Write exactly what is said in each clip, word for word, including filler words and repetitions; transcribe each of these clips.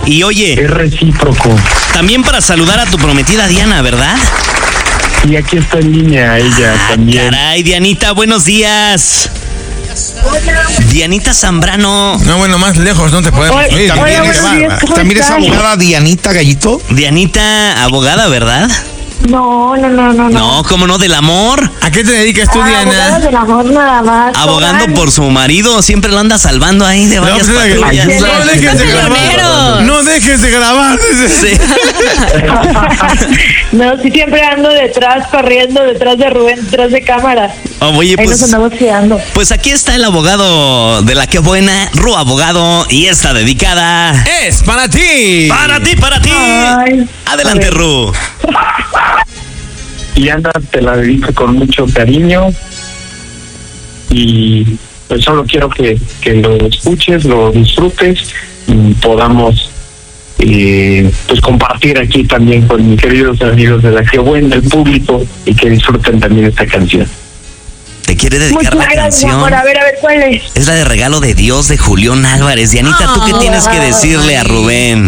Y oye, es recíproco. También para saludar a tu prometida Diana, ¿verdad? Y aquí está en línea ella ah, también. Caray, Dianita, buenos días. Hola. Dianita Zambrano. No, bueno, más lejos no te podemos. Hola, Oye, hola, también, buenos es, días, ¿cómo también es están? abogada Dianita Gallito. Dianita, abogada, ¿verdad? No, no, no, no. No, ¿cómo no? ¿Del amor? ¿A qué te dedicas tú, Ah, Diana? abogada del amor nada más. Abogando Hola. por su marido, siempre lo anda salvando ahí de varias No, pues, patrullas. no, no dejes de grabar. No dejes de grabar. Sí. No, sí, siempre ando detrás, corriendo detrás de Rubén, detrás de cámara. Oh, oye, Ahí pues, nos andamos quedando. pues aquí está el abogado de la que buena, Ru Abogado, y esta dedicada Es para ti. para ti, para ti. Ay, Adelante, a ver. Ru. Y Ana, te la dedico con mucho cariño. Y pues solo quiero que, que lo escuches, lo disfrutes y podamos eh, pues compartir aquí también con mis queridos amigos de la que buena, el público, y que disfruten también esta canción. Te quiere dedicar Muchas la gracias, canción. amor. A ver, a ver, ¿cuál es? Es la de Regalo de Dios de Julián Álvarez. Dianita, ¿tú qué tienes que decirle a Rubén?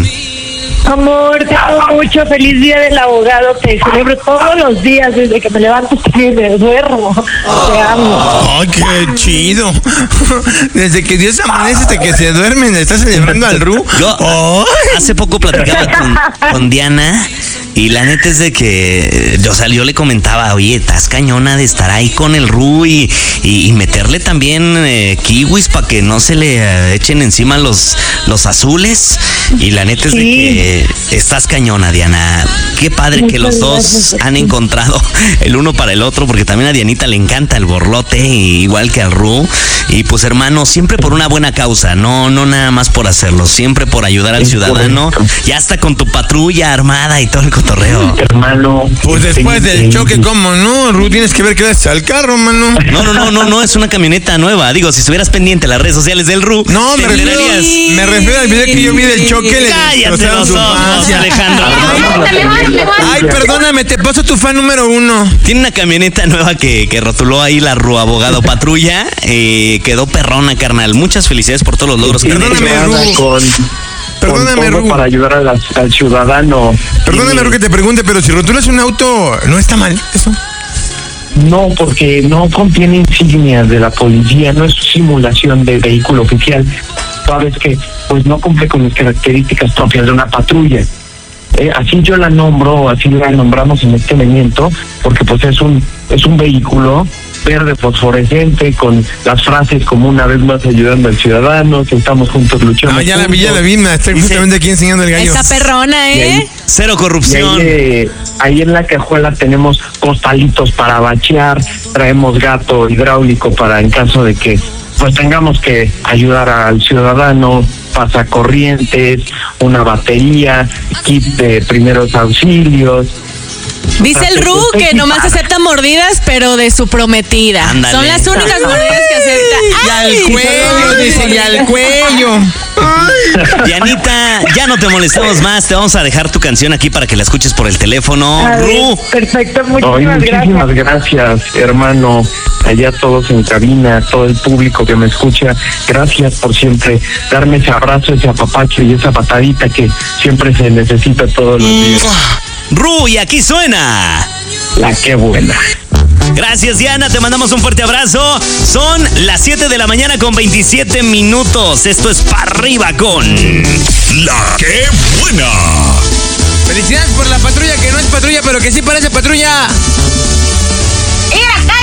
Amor, te amo mucho. Feliz día del abogado. Te celebro todos los días desde que me levanto hasta que me duermo. Te amo. Ay, qué chido. Desde que Dios amanece hasta que se duerme, ¿le estás celebrando al Ru? Yo Ay. hace poco platicaba con, con Diana y la neta es de que, o sea, yo le comentaba, oye, estás cañona de estar ahí con el Ru y, y, y meterle también eh, kiwis para que no se le eh, echen encima los, los azules. Y la neta es de Sí. que estás cañona, Diana. Qué padre que Muchas los dos gracias. han encontrado el uno para el otro, porque también a Dianita le encanta el borlote, igual que al Ru. Y pues, hermano, siempre por una buena causa, no, no nada más por hacerlo, siempre por ayudar al Es ciudadano. correcto. Ya hasta con tu patrulla armada y todo el cotorreo. Hermano. Pues después del increíble. choque, ¿cómo no? Ru, tienes que ver que das al carro, mano. No, no, no, no, no, es una camioneta nueva. Digo, si estuvieras pendiente de las redes sociales del Ru, No, me te refiero, enterarías. me refiero al video que yo vi del choque. Le Cállate destrozaron los su ojos, fascia. Alejandro. Ay, perdóname, te paso tu fan número uno. Tiene una camioneta nueva que, que rotuló ahí la Ru Abogado Patrulla. Eh, quedó perrona, carnal. Muchas felicidades por todos los logros que han Perdóname, hecho. Nada, Ru. con, Perdóname, con todo Ru. para ayudar a las- al ciudadano. Perdóname, Y- Ru, que te pregunte, pero si rotulas un auto, ¿no está mal eso? No, porque no contiene insignias de la policía, no es simulación de vehículo oficial. Sabes que pues no cumple con las características propias de una patrulla. Eh, así yo la nombro, así la nombramos en este elemento, porque pues es un es un vehículo verde fosforescente con las frases como una vez más ayudando al ciudadano, que estamos juntos luchando. Ah, ya la vi, ya juntos. la vi, me estoy Dice- justamente aquí enseñando el gallo. Esa perrona, Y ¿eh? ahí- Cero Y corrupción. ahí, eh, ahí en la cajuela tenemos costalitos para bachear, traemos gato hidráulico para en caso de que pues tengamos que ayudar al ciudadano, pasacorrientes, una batería, kit de primeros auxilios. Dice el Ru que nomás acepta mordidas, pero de su prometida. Ándale. Son las únicas mordidas que acepta. Y al ¡Ay! cuello, dice, y al cuello. Dianita, ya no te molestamos más. Te vamos a dejar tu canción aquí para que la escuches por el teléfono. A ver, Ru, perfecto, Ay, muchísimas muchísimas gracias. gracias, hermano, allá todos en cabina, todo el público que me escucha, gracias por siempre darme ese abrazo, ese apapacho y esa patadita que siempre se necesita todos los días. Ru, y aquí suena. La que buena. Gracias, Diana. Te mandamos un fuerte abrazo. Son las siete de la mañana con veintisiete minutos. Esto es Pa' Arriba con La que buena. Felicidades por la patrulla que no es patrulla, pero que sí parece patrulla. ¡Ir acá!